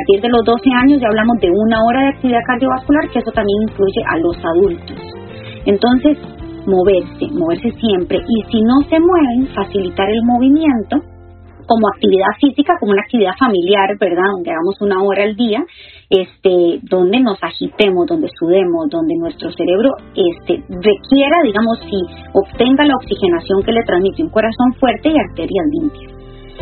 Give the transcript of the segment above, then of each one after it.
partir de los 12 años ya hablamos de 1 hora de actividad cardiovascular, que eso también incluye a los adultos. Entonces, moverse siempre. Y si no se mueven, facilitar el movimiento como actividad física, como una actividad familiar, ¿verdad? Donde hagamos 1 hora al día, donde nos agitemos, donde sudemos, donde nuestro cerebro requiera, digamos, si obtenga la oxigenación que le transmite un corazón fuerte y arterias limpias.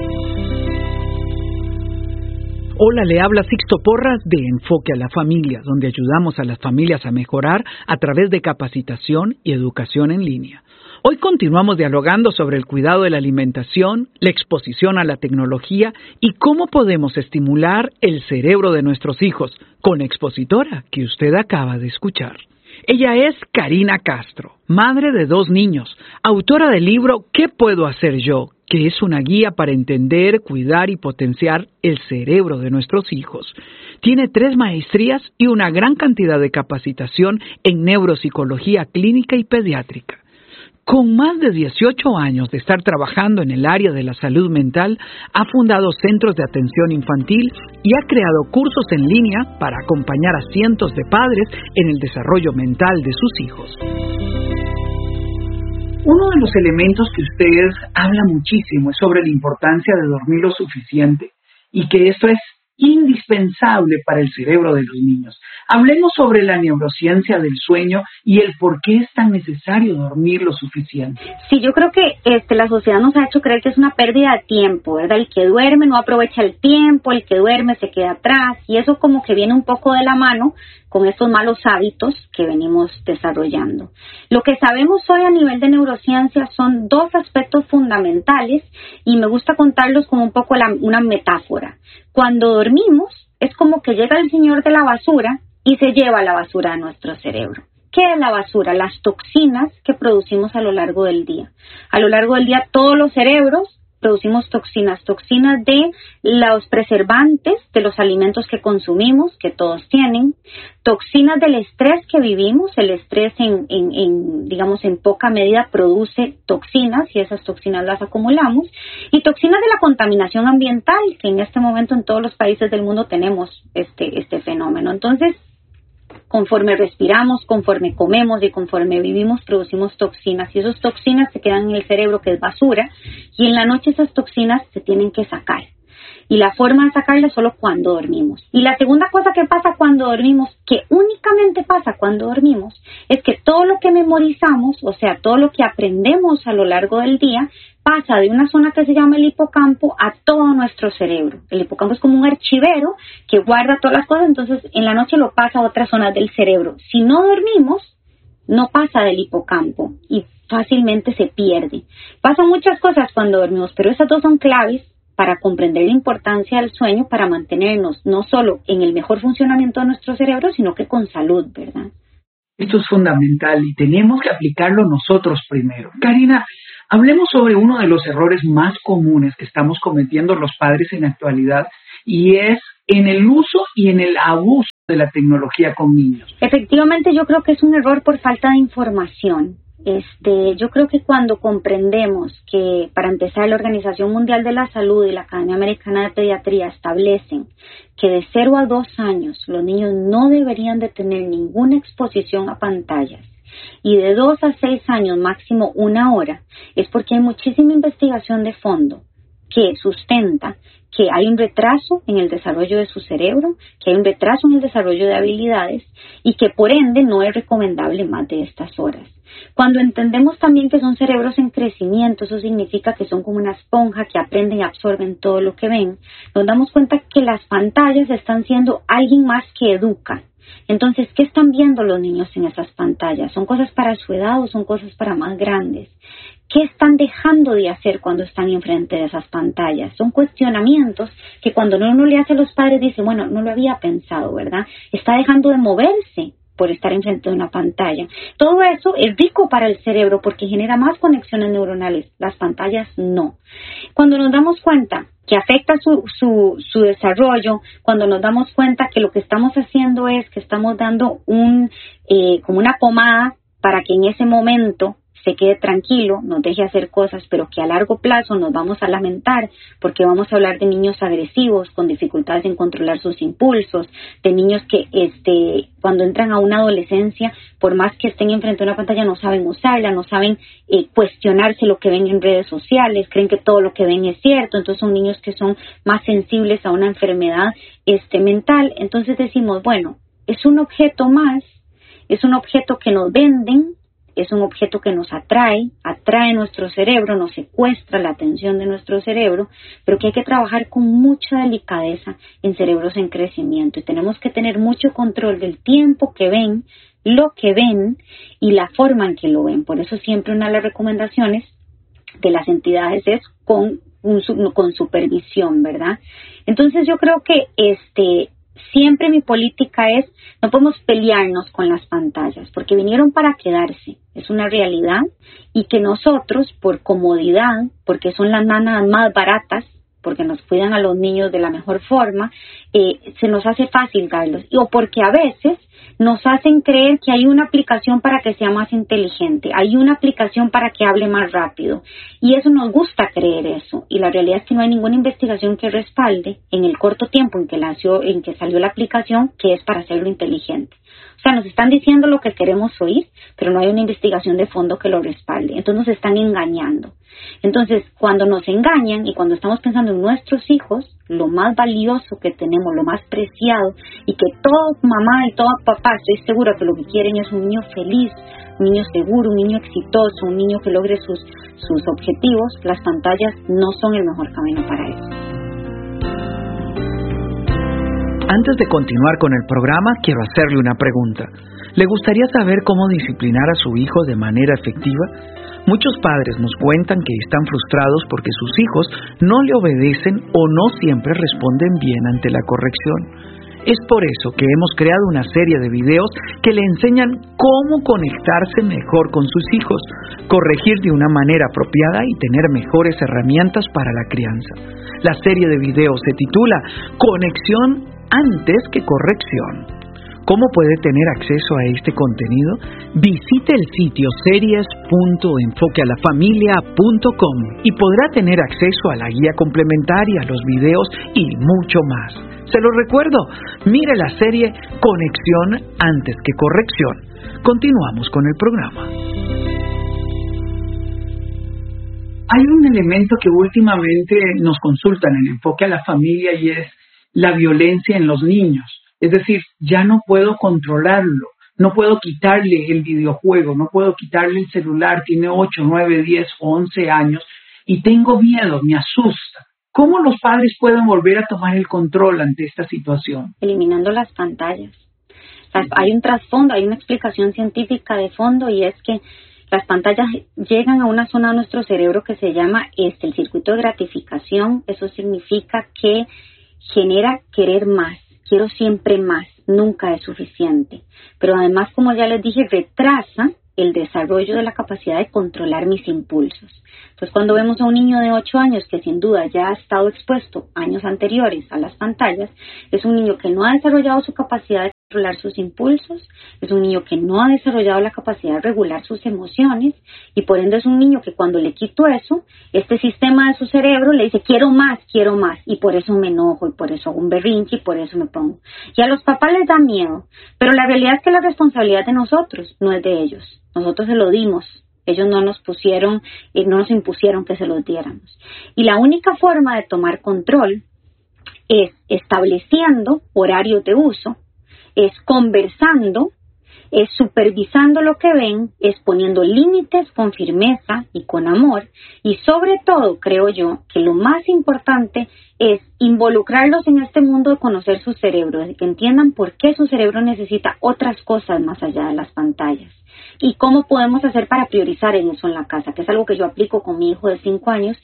Hola, le habla Sixto Porras de Enfoque a la Familia, donde ayudamos a las familias a mejorar a través de capacitación y educación en línea. Hoy continuamos dialogando sobre el cuidado de la alimentación, la exposición a la tecnología y cómo podemos estimular el cerebro de nuestros hijos con la expositora que usted acaba de escuchar. Ella es Karina Castro, madre de 2 niños, autora del libro ¿Qué puedo hacer yo?, que es una guía para entender, cuidar y potenciar el cerebro de nuestros hijos. Tiene 3 maestrías y una gran cantidad de capacitación en neuropsicología clínica y pediátrica. Con más de 18 años de estar trabajando en el área de la salud mental, ha fundado centros de atención infantil y ha creado cursos en línea para acompañar a cientos de padres en el desarrollo mental de sus hijos. Uno de los elementos que usted habla muchísimo es sobre la importancia de dormir lo suficiente y que esto es indispensable para el cerebro de los niños. Hablemos sobre la neurociencia del sueño y el por qué es tan necesario dormir lo suficiente. Sí, yo creo que la sociedad nos ha hecho creer que es una pérdida de tiempo, ¿verdad? El que duerme no aprovecha el tiempo, el que duerme se queda atrás, y eso como que viene un poco de la mano con estos malos hábitos que venimos desarrollando. Lo que sabemos hoy a nivel de neurociencia son 2 aspectos fundamentales y me gusta contarlos como un poco una metáfora. Cuando dormimos es como que llega el señor de la basura y se lleva la basura a nuestro cerebro. ¿Qué es la basura? Las toxinas que producimos a lo largo del día. A lo largo del día todos los cerebros producimos toxinas de los preservantes, de los alimentos que consumimos, que todos tienen, toxinas del estrés que vivimos. El estrés digamos en poca medida produce toxinas y esas toxinas las acumulamos, y toxinas de la contaminación ambiental, que en este momento en todos los países del mundo tenemos este fenómeno. Entonces, conforme respiramos, conforme comemos y conforme vivimos, producimos toxinas, y esas toxinas se quedan en el cerebro, que es basura, y en la noche esas toxinas se tienen que sacar. Y la forma de sacarlas solo cuando dormimos. Y la segunda cosa que pasa cuando dormimos, que únicamente pasa cuando dormimos, es que todo lo que memorizamos, o sea, todo lo que aprendemos a lo largo del día, pasa de una zona que se llama el hipocampo a todo nuestro cerebro. El hipocampo es como un archivero que guarda todas las cosas, entonces en la noche lo pasa a otras zonas del cerebro. Si no dormimos, no pasa del hipocampo y fácilmente se pierde. Pasan muchas cosas cuando dormimos, pero esas 2 son claves para comprender la importancia del sueño, para mantenernos no solo en el mejor funcionamiento de nuestro cerebro, sino que con salud, ¿verdad? Esto es fundamental y tenemos que aplicarlo nosotros primero. Karina, hablemos sobre uno de los errores más comunes que estamos cometiendo los padres en la actualidad, y es en el uso y en el abuso de la tecnología con niños. Efectivamente, yo creo que es un error por falta de información. Yo creo que cuando comprendemos que, para empezar, la Organización Mundial de la Salud y la Academia Americana de Pediatría establecen que de 0 a 2 años los niños no deberían de tener ninguna exposición a pantallas, y de 2 a 6 años máximo 1 hora, es porque hay muchísima investigación de fondo que sustenta que hay un retraso en el desarrollo de su cerebro, que hay un retraso en el desarrollo de habilidades y que por ende no es recomendable más de estas horas. Cuando entendemos también que son cerebros en crecimiento, eso significa que son como una esponja que aprenden y absorben todo lo que ven, nos damos cuenta que las pantallas están siendo alguien más que educa. Entonces, ¿qué están viendo los niños en esas pantallas? ¿Son cosas para su edad o son cosas para más grandes? ¿Qué están dejando de hacer cuando están enfrente de esas pantallas? Son cuestionamientos que cuando uno le hace a los padres dice, bueno, no lo había pensado, ¿verdad? Está dejando de moverse por estar enfrente de una pantalla. Todo eso es rico para el cerebro porque genera más conexiones neuronales. Las pantallas no. Cuando nos damos cuenta que afecta su desarrollo, cuando nos damos cuenta que lo que estamos haciendo es que estamos dando como una pomada para que en ese momento se quede tranquilo, nos deje hacer cosas, pero que a largo plazo nos vamos a lamentar, porque vamos a hablar de niños agresivos, con dificultades en controlar sus impulsos, de niños que cuando entran a una adolescencia, por más que estén enfrente de una pantalla, no saben usarla, no saben cuestionarse lo que ven en redes sociales, creen que todo lo que ven es cierto, entonces son niños que son más sensibles a una enfermedad mental. Entonces decimos, bueno, es un objeto más, es un objeto que nos venden, es un objeto que nos atrae nuestro cerebro, nos secuestra la atención de nuestro cerebro, pero que hay que trabajar con mucha delicadeza en cerebros en crecimiento y tenemos que tener mucho control del tiempo que ven, lo que ven y la forma en que lo ven. Por eso siempre una de las recomendaciones de las entidades es con supervisión, ¿verdad? Entonces yo creo que siempre mi política es, no podemos pelearnos con las pantallas, porque vinieron para quedarse, es una realidad, y que nosotros, por comodidad, porque son las nanas más baratas, porque nos cuidan a los niños de la mejor forma, se nos hace fácil darlos, o porque a veces nos hacen creer que hay una aplicación para que sea más inteligente, hay una aplicación para que hable más rápido, y eso nos gusta creer eso, y la realidad es que no hay ninguna investigación que respalde en el corto tiempo en que salió la aplicación que es para hacerlo inteligente. O sea, nos están diciendo lo que queremos oír, pero no hay una investigación de fondo que lo respalde. Entonces nos están engañando. Entonces, cuando nos engañan y cuando estamos pensando en nuestros hijos, lo más valioso que tenemos, lo más preciado, y que toda mamá y todo papá, estoy segura que lo que quieren es un niño feliz, un niño seguro, un niño exitoso, un niño que logre sus objetivos, las pantallas no son el mejor camino para eso. Antes de continuar con el programa, quiero hacerle una pregunta. ¿Le gustaría saber cómo disciplinar a su hijo de manera efectiva? Muchos padres nos cuentan que están frustrados porque sus hijos no le obedecen o no siempre responden bien ante la corrección. Es por eso que hemos creado una serie de videos que le enseñan cómo conectarse mejor con sus hijos, corregir de una manera apropiada y tener mejores herramientas para la crianza. La serie de videos se titula Conexión antes que corrección. ¿Cómo puede tener acceso a este contenido? Visite el sitio series.enfoquealafamilia.com y podrá tener acceso a la guía complementaria, los videos y mucho más. Se lo recuerdo, mire la serie Conexión antes que corrección. Continuamos con el programa. Hay un elemento que últimamente nos consultan en Enfoque a la Familia y es la violencia en los niños. Es decir, ya no puedo controlarlo, no puedo quitarle el videojuego, no puedo quitarle el celular, tiene 8, 9, 10 o 11 años y tengo miedo, me asusta. ¿Cómo los padres pueden volver a tomar el control ante esta situación? Eliminando las pantallas. Hay un trasfondo, hay una explicación científica de fondo y es que las pantallas llegan a una zona de nuestro cerebro que se llama el circuito de gratificación. Eso significa que genera querer más, quiero siempre más, nunca es suficiente. Pero además, como ya les dije, retrasa el desarrollo de la capacidad de controlar mis impulsos. Entonces, cuando vemos a un niño de 8 años que sin duda ya ha estado expuesto años anteriores a las pantallas, es un niño que no ha desarrollado su capacidad de controlar sus impulsos, es un niño que no ha desarrollado la capacidad de regular sus emociones y por ende es un niño que cuando le quito eso, este sistema de su cerebro le dice quiero más y por eso me enojo y por eso hago un berrinche y por eso me pongo. Y a los papás les da miedo, pero la realidad es que la responsabilidad de nosotros no es de ellos, nosotros se lo dimos. Ellos no nos impusieron que se los diéramos. Y la única forma de tomar control es estableciendo horarios de uso, es conversando, es supervisando lo que ven, es poniendo límites con firmeza y con amor. Y sobre todo, creo yo, que lo más importante es involucrarlos en este mundo de conocer su cerebro, de que entiendan por qué su cerebro necesita otras cosas más allá de las pantallas. Y cómo podemos hacer para priorizar en eso en la casa, que es algo que yo aplico con mi hijo de 5 años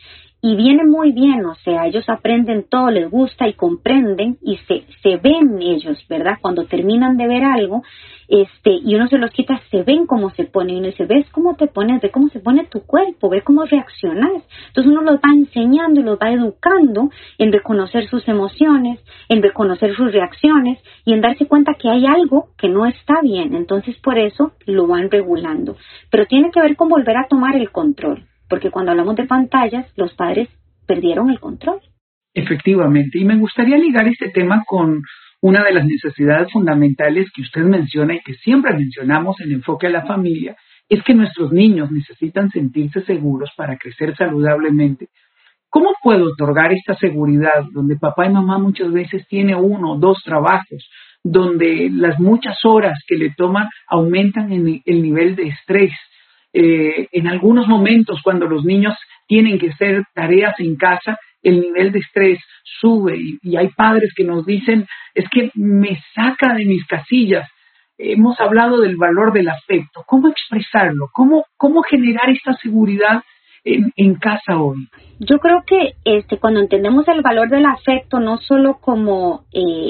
Y viene muy bien, o sea, ellos aprenden todo, les gusta y comprenden y se ven ellos, ¿verdad? Cuando terminan de ver algo, y uno se los quita, se ven cómo se ponen, y uno dice, ves cómo te pones, ve cómo se pone tu cuerpo, ve cómo reaccionas. Entonces uno los va enseñando y los va educando en reconocer sus emociones, en reconocer sus reacciones y en darse cuenta que hay algo que no está bien. Entonces por eso lo van regulando. Pero tiene que ver con volver a tomar el control. Porque cuando hablamos de pantallas, los padres perdieron el control. Efectivamente, y me gustaría ligar este tema con una de las necesidades fundamentales que usted menciona y que siempre mencionamos en Enfoque a la Familia, es que nuestros niños necesitan sentirse seguros para crecer saludablemente. ¿Cómo puedo otorgar esta seguridad donde papá y mamá muchas veces tiene 1 o 2 trabajos, donde las muchas horas que le toman aumentan el nivel de estrés? En algunos momentos, cuando los niños tienen que hacer tareas en casa, el nivel de estrés sube y hay padres que nos dicen, es que me saca de mis casillas. Hemos hablado del valor del afecto. ¿Cómo expresarlo? ¿Cómo generar esta seguridad en casa hoy? Yo creo que cuando entendemos el valor del afecto, no solo como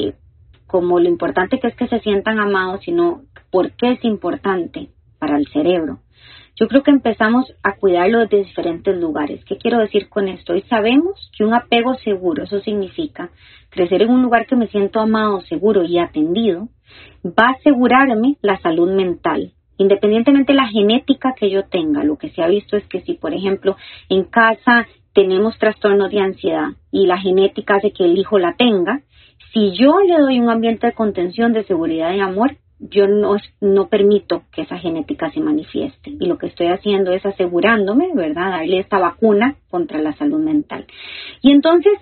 lo importante que es que se sientan amados, sino por qué es importante para el cerebro. Yo creo que empezamos a cuidarlo desde diferentes lugares. ¿Qué quiero decir con esto? Hoy sabemos que un apego seguro, eso significa crecer en un lugar que me siento amado, seguro y atendido, va a asegurarme la salud mental. Independientemente de la genética que yo tenga, lo que se ha visto es que si, por ejemplo, en casa tenemos trastornos de ansiedad y la genética hace que el hijo la tenga, si yo le doy un ambiente de contención, de seguridad y amor, yo no permito que esa genética se manifieste. Y lo que estoy haciendo es asegurándome, ¿verdad?, darle esta vacuna contra la salud mental. Y entonces,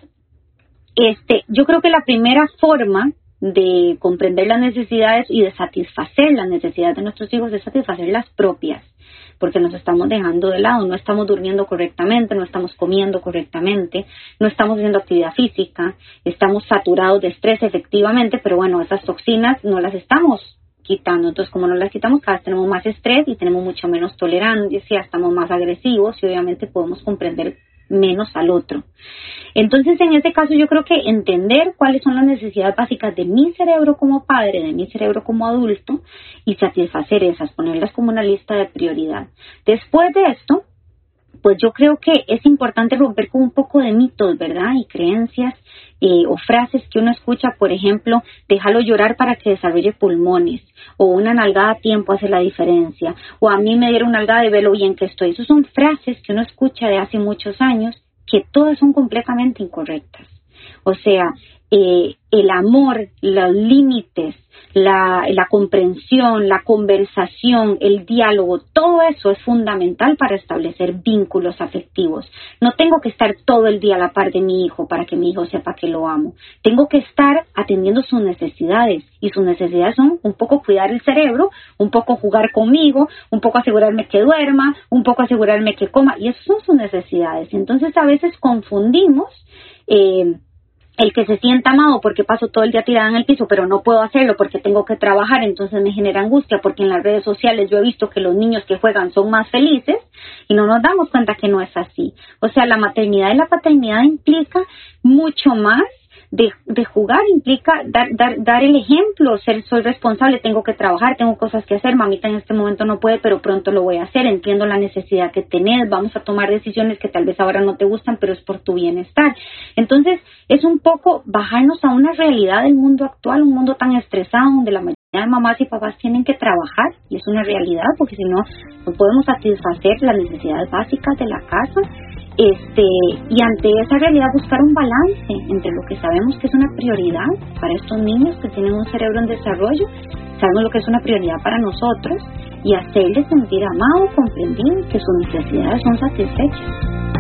yo creo que la primera forma de comprender las necesidades y de satisfacer las necesidades de nuestros hijos es satisfacer las propias, porque nos estamos dejando de lado, no estamos durmiendo correctamente, no estamos comiendo correctamente, no estamos haciendo actividad física, estamos saturados de estrés efectivamente, pero bueno, esas toxinas no las estamos quitando. Entonces, como no las quitamos, cada vez tenemos más estrés y tenemos mucho menos tolerancia, estamos más agresivos y obviamente podemos comprender menos al otro. Entonces, en ese caso, yo creo que entender cuáles son las necesidades básicas de mi cerebro como padre, de mi cerebro como adulto, y satisfacer esas, ponerlas como una lista de prioridad. Después de esto, pues yo creo que es importante romper con un poco de mitos, ¿verdad?, y creencias o frases que uno escucha, por ejemplo, déjalo llorar para que desarrolle pulmones, o una nalgada a tiempo hace la diferencia, o a mí me dieron una nalgada de ve lo bien que estoy. Esas son frases que uno escucha de hace muchos años que todas son completamente incorrectas. O sea, el amor, los límites, la comprensión, la conversación, el diálogo, todo eso es fundamental para establecer vínculos afectivos. No tengo que estar todo el día a la par de mi hijo para que mi hijo sepa que lo amo. Tengo que estar atendiendo sus necesidades, y sus necesidades son un poco cuidar el cerebro, un poco jugar conmigo, un poco asegurarme que duerma, un poco asegurarme que coma, y esas son sus necesidades. Entonces a veces confundimos el que se sienta amado porque paso todo el día tirada en el piso, pero no puedo hacerlo porque tengo que trabajar, entonces me genera angustia, porque en las redes sociales yo he visto que los niños que juegan son más felices y no nos damos cuenta que no es así. O sea, la maternidad y la paternidad implica mucho más de jugar, implica dar el ejemplo, soy responsable, tengo que trabajar, tengo cosas que hacer, mamita en este momento no puede, pero pronto lo voy a hacer, entiendo la necesidad que tenés, vamos a tomar decisiones que tal vez ahora no te gustan, pero es por tu bienestar. Entonces, es un poco bajarnos a una realidad del mundo actual, un mundo tan estresado, donde la mayoría de mamás y papás tienen que trabajar, y es una realidad, porque si no, no podemos satisfacer las necesidades básicas de la casa. Y ante esa realidad buscar un balance entre lo que sabemos que es una prioridad para estos niños que tienen un cerebro en desarrollo, sabemos lo que es una prioridad para nosotros, y hacerles sentir amado, comprendido, que sus necesidades son satisfechas.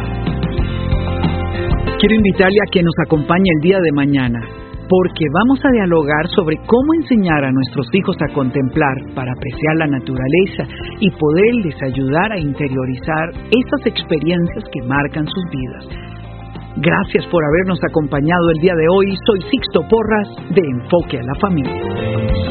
Quiero invitarle a que nos acompañe el día de mañana, porque vamos a dialogar sobre cómo enseñar a nuestros hijos a contemplar para apreciar la naturaleza y poderles ayudar a interiorizar esas experiencias que marcan sus vidas. Gracias por habernos acompañado el día de hoy. Soy Sixto Porras de Enfoque a la Familia.